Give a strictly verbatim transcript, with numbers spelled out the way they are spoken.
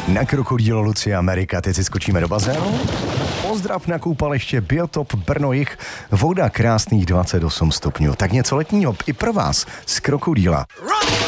Na krokodýlo Lucie Amerika, teď si skočíme do bazénu. Pozdrav na koupaliště Biotop Brno Jih, voda krásných dvacet osm stupňů. Tak něco letního i pro vás z krokodýla.